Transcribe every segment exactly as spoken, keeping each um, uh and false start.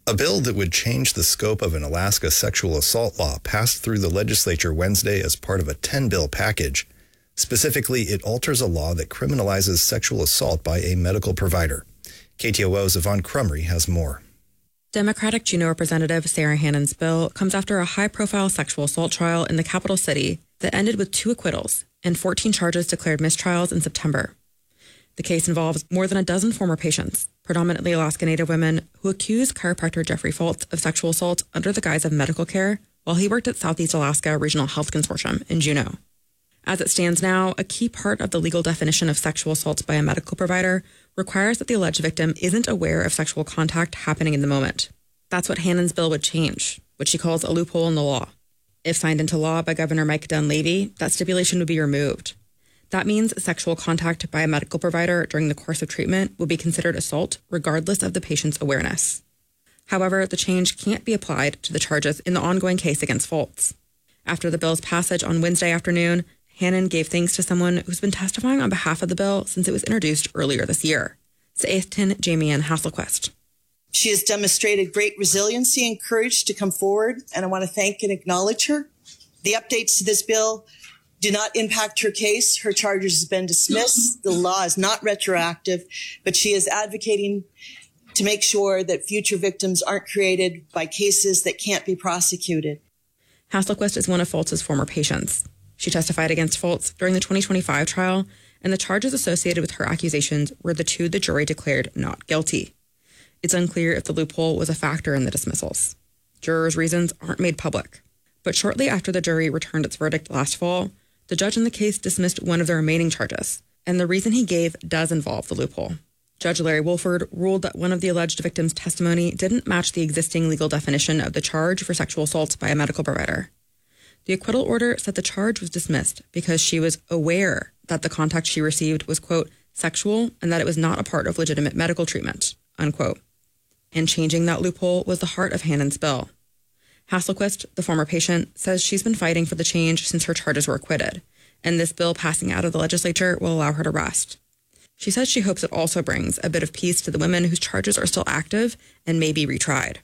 A bill that would change the scope of an Alaska sexual assault law passed through the legislature Wednesday as part of a ten-bill package. Specifically, it alters a law that criminalizes sexual assault by a medical provider. K T O O's Yvonne Crumry has more. Democratic Juneau Representative Sarah Hannon's bill comes after a high-profile sexual assault trial in the capital city that ended with two acquittals and fourteen charges declared mistrials in September. The case involves more than a dozen former patients, predominantly Alaska Native women, who accused chiropractor Jeffrey Foltz of sexual assault under the guise of medical care while he worked at Southeast Alaska Regional Health Consortium in Juneau. As it stands now, a key part of the legal definition of sexual assault by a medical provider requires that the alleged victim isn't aware of sexual contact happening in the moment. That's what Hannon's bill would change, which she calls a loophole in the law. If signed into law by Governor Mike Dunleavy, that stipulation would be removed. That means sexual contact by a medical provider during the course of treatment will be considered assault regardless of the patient's awareness. However, the change can't be applied to the charges in the ongoing case against Foltz. After the bill's passage on Wednesday afternoon, Hannon gave thanks to someone who's been testifying on behalf of the bill since it was introduced earlier this year, Saithtin Jamie Ann Hasselquist. She has demonstrated great resiliency and courage to come forward, and I want to thank and acknowledge her. The updates to this bill do not impact her case. Her charges have been dismissed. The law is not retroactive, but she is advocating to make sure that future victims aren't created by cases that can't be prosecuted. Hasselquist is one of Foltz's former patients. She testified against Foltz during the twenty twenty-five trial, and the charges associated with her accusations were the two the jury declared not guilty. It's unclear if the loophole was a factor in the dismissals. Jurors' reasons aren't made public. But shortly after the jury returned its verdict last fall, the judge in the case dismissed one of the remaining charges, and the reason he gave does involve the loophole. Judge Larry Wolford ruled that one of the alleged victims' testimony didn't match the existing legal definition of the charge for sexual assault by a medical provider. The acquittal order said the charge was dismissed because she was aware that the contact she received was, quote, sexual and that it was not a part of legitimate medical treatment, unquote. And changing that loophole was the heart of Hannon's bill. Hasselquist, the former patient, says she's been fighting for the change since her charges were acquitted, and this bill passing out of the legislature will allow her to rest. She says she hopes it also brings a bit of peace to the women whose charges are still active and may be retried.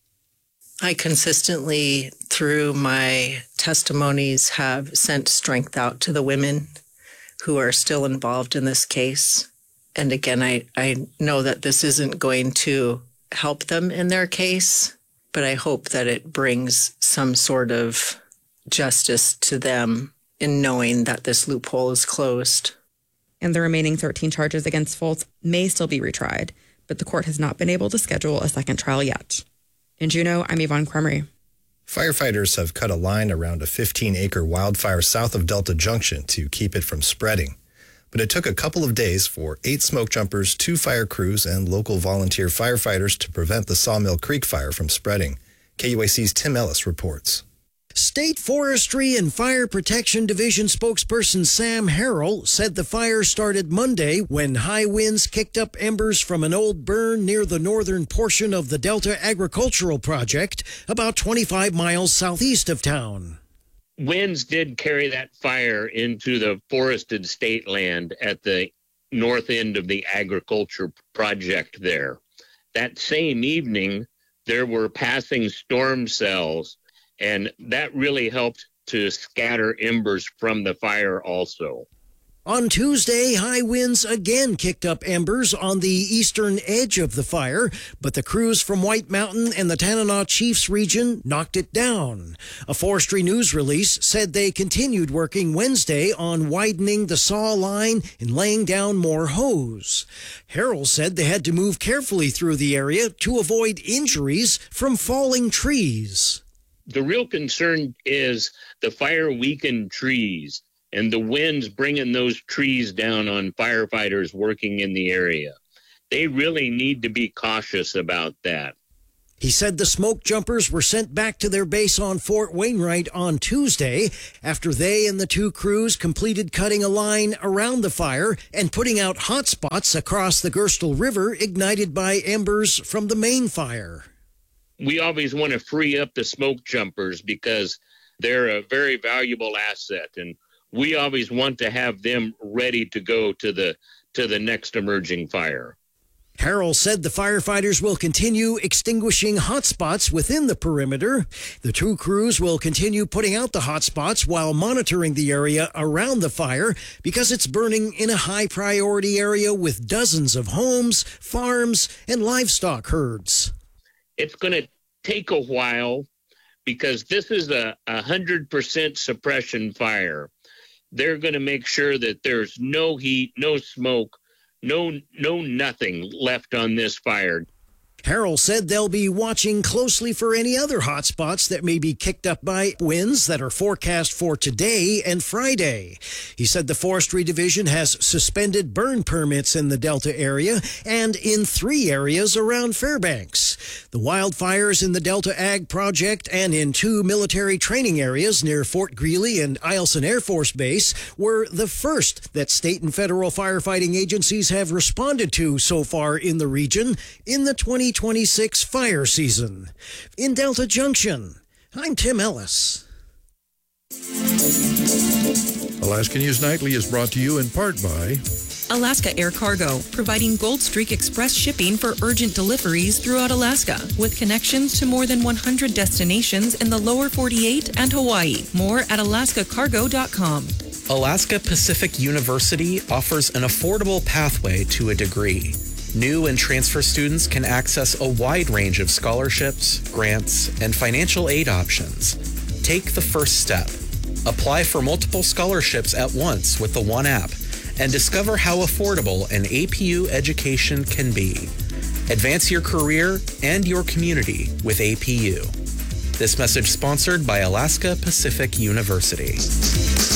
I consistently, through my testimonies, have sent strength out to the women who are still involved in this case. And again, I, I know that this isn't going to help them in their case, but I hope that it brings some sort of justice to them in knowing that this loophole is closed. And the remaining thirteen charges against Foltz may still be retried, but the court has not been able to schedule a second trial yet. In Juneau, I'm Yvonne Crumry. Firefighters have cut a line around a fifteen-acre wildfire south of Delta Junction to keep it from spreading. But it took a couple of days for eight smoke jumpers, two fire crews, and local volunteer firefighters to prevent the Sawmill Creek fire from spreading. K U A C's Tim Ellis reports. State Forestry and Fire Protection Division spokesperson Sam Harrell said the fire started Monday when high winds kicked up embers from an old burn near the northern portion of the Delta Agricultural Project, about twenty-five miles southeast of town. Winds did carry that fire into the forested state land at the north end of the agriculture project there. That same evening, there were passing storm cells, and that really helped to scatter embers from the fire also. On Tuesday, high winds again kicked up embers on the eastern edge of the fire, but the crews from White Mountain and the Tanana Chiefs region knocked it down. A forestry news release said they continued working Wednesday on widening the saw line and laying down more hose. Harrell said they had to move carefully through the area to avoid injuries from falling trees. The real concern is the fire weakened trees and the winds bringing those trees down on firefighters working in the area. They really need to be cautious about that. He said the smoke jumpers were sent back to their base on Fort Wainwright on Tuesday after they and the two crews completed cutting a line around the fire and putting out hot spots across the Gerstle River ignited by embers from the main fire. We always want to free up the smoke jumpers because they're a very valuable asset, and we always want to have them ready to go to the to the next emerging fire. Harrell said the firefighters will continue extinguishing hotspots within the perimeter. The two crews will continue putting out the hotspots while monitoring the area around the fire because it's burning in a high priority area with dozens of homes, farms, and livestock herds. It's going to take a while because this is a one hundred percent suppression fire. They're going to make sure that there's no heat, no smoke, No, no, nothing left on this fire. Harrell said they'll be watching closely for any other hotspots that may be kicked up by winds that are forecast for today and Friday. He said the Forestry Division has suspended burn permits in the Delta area and in three areas around Fairbanks. The wildfires in the Delta Ag Project and in two military training areas near Fort Greely and Eielson Air Force Base were the first that state and federal firefighting agencies have responded to so far in the region in the twenty twenty-six fire season. In Delta Junction, I'm Tim Ellis. Alaska News Nightly is brought to you in part by Alaska Air Cargo, providing Gold Streak Express shipping for urgent deliveries throughout Alaska, with connections to more than one hundred destinations in the lower forty-eight and Hawaii. More at alaska cargo dot com. Alaska Pacific University offers an affordable pathway to a degree. New and transfer students can access a wide range of scholarships, grants, and financial aid options. Take the first step. Apply for multiple scholarships at once with the One app and discover how affordable an A P U education can be. Advance your career and your community with A P U. This message sponsored by Alaska Pacific University.